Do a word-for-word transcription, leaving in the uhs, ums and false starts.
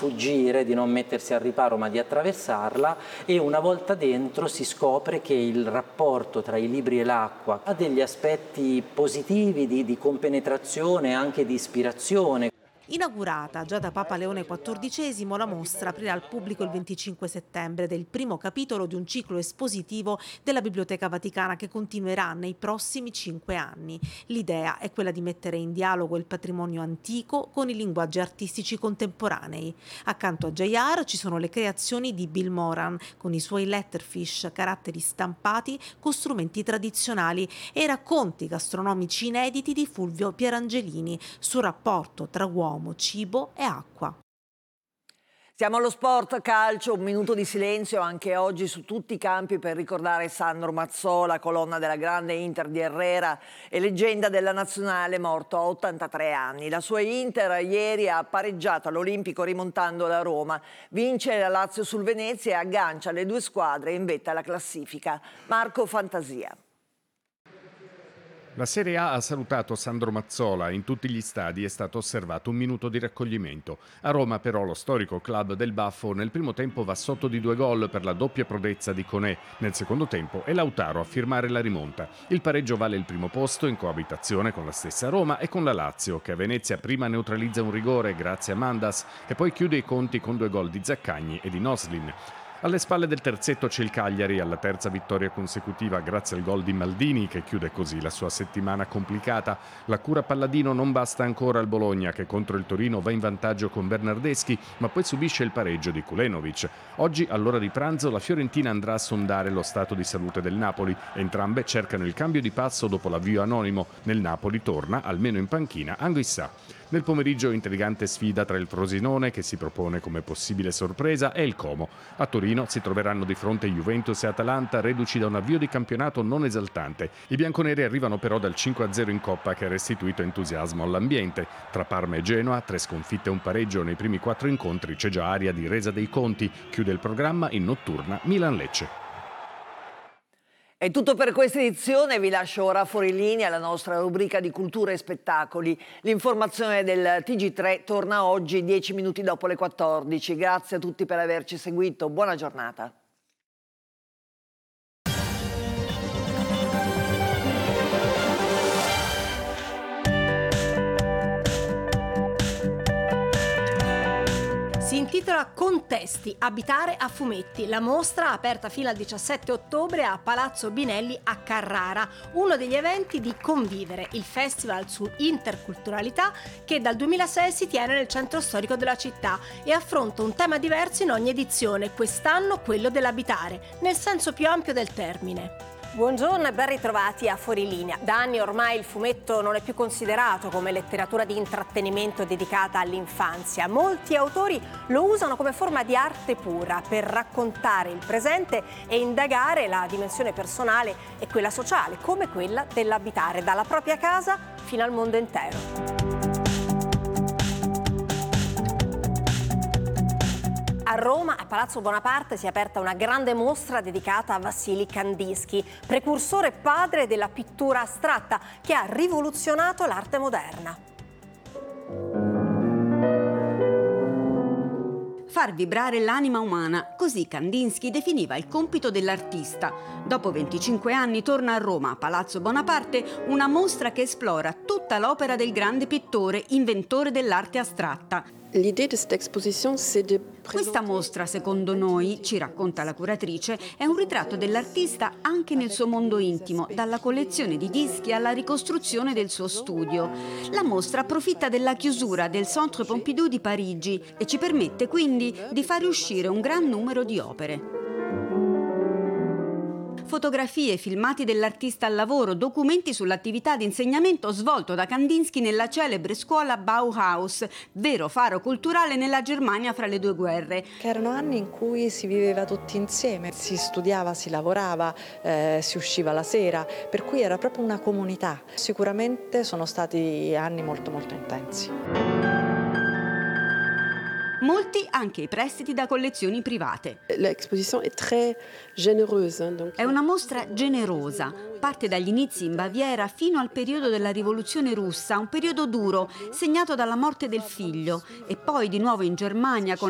fuggire, di non mettersi al riparo ma di attraversarla, e una volta dentro si scopre che il rapporto tra i libri e l'acqua ha degli aspetti positivi di, di compenetrazione, anche di ispirazione. Inaugurata già da Papa Leone quattordicesimo, la mostra aprirà al pubblico il venticinque settembre ed è il primo capitolo di un ciclo espositivo della Biblioteca Vaticana che continuerà nei prossimi cinque anni. L'idea è quella di mettere in dialogo il patrimonio antico con i linguaggi artistici contemporanei. Accanto a J R ci sono le creazioni di Bill Moran, con i suoi letterfish, caratteri stampati con strumenti tradizionali, e racconti gastronomici inediti di Fulvio Pierangelini sul rapporto tra uomo, cibo e acqua. Siamo allo sport calcio, un minuto di silenzio anche oggi su tutti i campi per ricordare Sandro Mazzola, colonna della grande Inter di Herrera e leggenda della nazionale, morto a ottantatré anni. La sua Inter ieri ha pareggiato all'Olimpico rimontando la Roma, vince la Lazio sul Venezia e aggancia le due squadre in vetta alla classifica. Marco Fantasia. La Serie A ha salutato Sandro Mazzola, in tutti gli stadi è stato osservato un minuto di raccoglimento. A Roma però lo storico club del Baffo nel primo tempo va sotto di due gol per la doppia prodezza di Conè. Nel secondo tempo è Lautaro a firmare la rimonta. Il pareggio vale il primo posto in coabitazione con la stessa Roma e con la Lazio, che a Venezia prima neutralizza un rigore grazie a Mandas e poi chiude i conti con due gol di Zaccagni e di Noslin. Alle spalle del terzetto c'è il Cagliari, alla terza vittoria consecutiva grazie al gol di Maldini, che chiude così la sua settimana complicata. La cura palladino non basta ancora al Bologna, che contro il Torino va in vantaggio con Bernardeschi, ma poi subisce il pareggio di Kulenovic. Oggi, all'ora di pranzo, la Fiorentina andrà a sondare lo stato di salute del Napoli. Entrambe cercano il cambio di passo dopo l'avvio anonimo. Nel Napoli torna, almeno in panchina, Anguissà. Nel pomeriggio intrigante sfida tra il Frosinone, che si propone come possibile sorpresa, e il Como. A Torino si troveranno di fronte Juventus e Atalanta, reduci da un avvio di campionato non esaltante. I bianconeri arrivano però dal cinque a zero in Coppa, che ha restituito entusiasmo all'ambiente. Tra Parma e Genoa, tre sconfitte e un pareggio nei primi quattro incontri, c'è già aria di resa dei conti. Chiude il programma in notturna Milan-Lecce. È tutto per questa edizione, vi lascio ora fuori linea alla nostra rubrica di cultura e spettacoli. L'informazione del T G tre torna oggi dieci minuti dopo le quattordici. Grazie a tutti per averci seguito, buona giornata. Si intitola Contesti, abitare a fumetti. La mostra, aperta fino al diciassette ottobre a Palazzo Binelli a Carrara, uno degli eventi di Convivere, il festival su interculturalità che dal duemilasei si tiene nel centro storico della città e affronta un tema diverso in ogni edizione, quest'anno quello dell'abitare, nel senso più ampio del termine. Buongiorno e ben ritrovati a Fuorilinea. Da anni ormai il fumetto non è più considerato come letteratura di intrattenimento dedicata all'infanzia. Molti autori lo usano come forma di arte pura per raccontare il presente e indagare la dimensione personale e quella sociale, come quella dell'abitare dalla propria casa fino al mondo intero. A Roma, a Palazzo Bonaparte, si è aperta una grande mostra dedicata a Vassili Kandinsky, precursore e padre della pittura astratta, che ha rivoluzionato l'arte moderna. Far vibrare l'anima umana, così Kandinsky definiva il compito dell'artista. Dopo venticinque anni torna a Roma, a Palazzo Bonaparte, una mostra che esplora tutta l'opera del grande pittore, inventore dell'arte astratta. Questa mostra, secondo noi, ci racconta la curatrice, è un ritratto dell'artista anche nel suo mondo intimo, dalla collezione di dischi alla ricostruzione del suo studio. La mostra approfitta della chiusura del Centre Pompidou di Parigi e ci permette quindi di fare uscire un gran numero di opere. Fotografie, filmati dell'artista al lavoro, documenti sull'attività di insegnamento svolto da Kandinsky nella celebre scuola Bauhaus, vero faro culturale nella Germania fra le due guerre. Che erano anni in cui si viveva tutti insieme, si studiava, si lavorava, eh, si usciva la sera, per cui era proprio una comunità. Sicuramente sono stati anni molto molto intensi. Molti anche i prestiti da collezioni private. L'exposition est très généreuse. Donc... È una mostra generosa. Parte dagli inizi in Baviera fino al periodo della rivoluzione russa, un periodo duro, segnato dalla morte del figlio, e poi di nuovo in Germania con